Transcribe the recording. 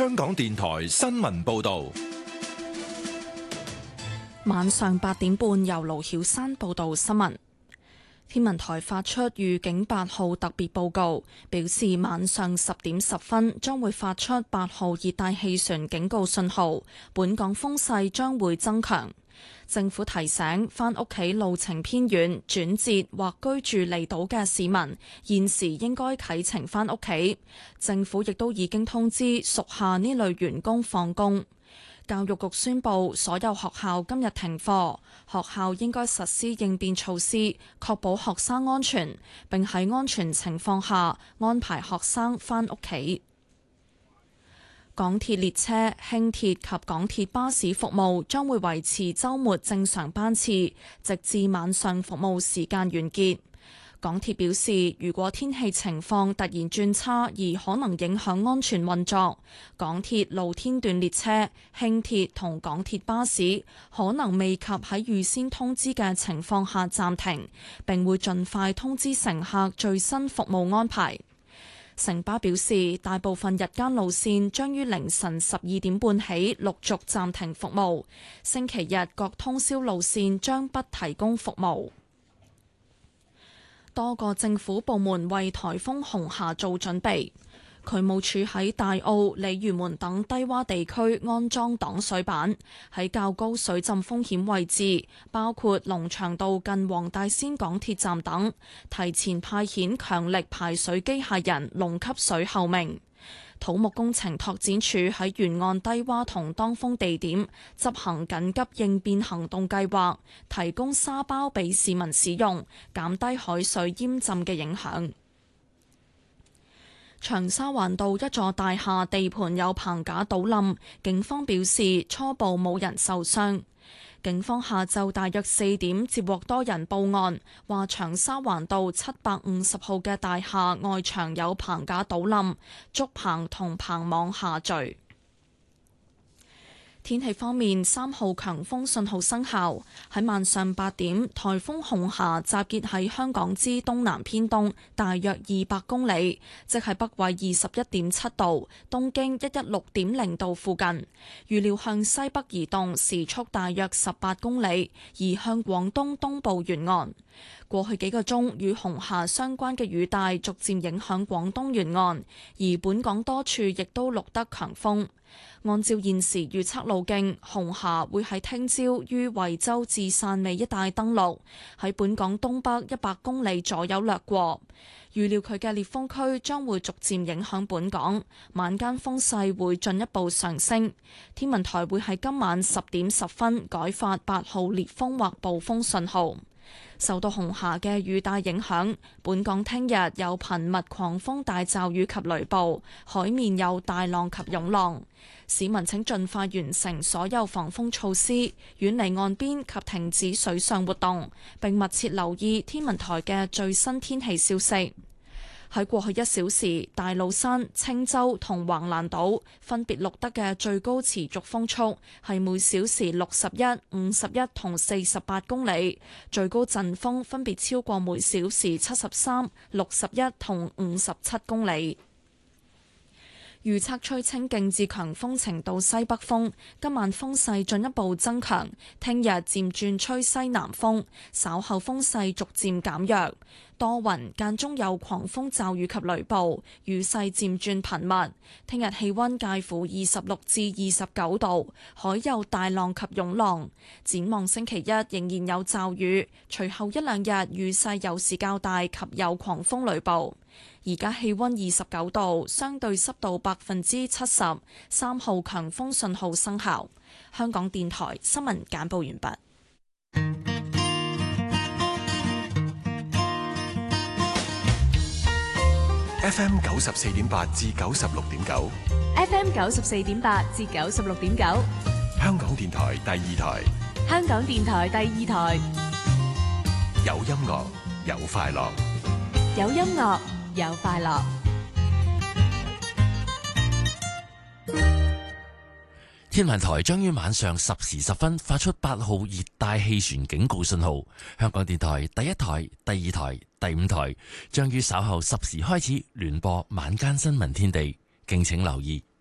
香港電台新聞報道。 晚上8點半，由盧曉珊報道新聞。天文台發出預警8號特別報告，表示晚上10點10分將會發出8號熱帶氣旋警告信號，本港風勢將會增強。政府提醒返屋企路程偏遠、轉折或居住離島嘅市民，現時應該啟程返屋企。政府亦都已經通知屬下呢類員工放工。教育局宣布，所有學校今日停課，學校應該實施應變措施，確保學生安全，並喺安全情況下安排學生返屋企。港鐵列車、輕鐵及港鐵巴士服務將會維持週末正常班次，直至晚上服務時間完結。港鐵表示，如果天氣情況突然轉差而可能影響安全運作，港鐵露天段列車、輕鐵同港鐵巴士可能未及喺預先通知嘅情況下暫停，並會盡快通知乘客最新服務安排。城巴表示，大部分日間路線將於凌晨12點半起陸續暫停服務，星期日各通宵路線將不提供服務。多個政府部門為颱風紅霞做準備，渠務署喺大澳、鯉魚門等低窪地區安裝擋水板，喺較高水浸風險位置，包括龍翔道近黃大仙港鐵站等，提前派遣強力排水機械人龍吸水候命。土木工程拓展署喺沿岸低窪同當風地點執行緊急應變行動計劃，提供沙包俾市民使用，減低海水淹浸嘅影響。長沙灣道一座大廈地盤有棚架倒冧，警方表示初步冇人受傷。警方下晝大約4點接獲多人報案，話長沙灣道750號嘅大廈外牆有棚架倒冧，竹棚同棚網下墜。天氣方面，3號強風信號生效。喺晚上8點，颱風紅霞集結喺香港之東南偏東大約200公里，即係北緯21.7度、東經116.0度附近。預料向西北移動，時速大約18公里，移向廣東東部沿岸。過去幾個鐘，與紅霞相關嘅雨帶逐漸影響廣東沿岸，而本港多處亦都錄得強風。按照現時預測路徑，紅霞會喺聽朝於惠州至汕尾一帶登陸，喺本港東北100公里左右掠過。預料佢嘅烈風區將會逐漸影響本港，晚間風勢會進一步上升。天文台會喺今晚10點10分改發8號烈風或暴風信號。受到紅霞嘅雨帶影響，本港聽日有頻密狂風大驟雨及雷暴，海面有大浪及湧浪。市民請盡快完成所有防風措施，遠離岸邊及停止水上活動，並密切留意天文台嘅最新天氣消息。喺過去1小時，大老山、青洲同橫瀾島分別錄得嘅最高持續風速係每小時61、51同48公里，最高陣風分別超過每小時73、61同57公里。預測吹清勁至強風程度西北風，今晚風勢進一步增強，聽日漸轉吹西南風，稍後風勢逐漸減弱。多雲，間中有狂風驟雨及雷暴，雨勢漸轉頻密。聽日氣溫介乎26至29度，海有大浪及湧浪。展望星期一仍然有驟雨，隨後1-2日雨勢有時較大及有狂風雷暴。而家氣溫29度，相對濕度70%，3號強風信號生效。香港電台新聞簡報完畢。 FM 94.8至96.9 ，FM 94.8至96.9， 香港電台第2台， 香港電台第2台， 有音樂，有快樂， 有音樂，有快樂。 天文台將於晚上10時10分發出8號熱帶氣旋警告信號。香港電台第1台、第2台、第5台將於稍後10時開始聯播晚間新聞天地，敬請留意。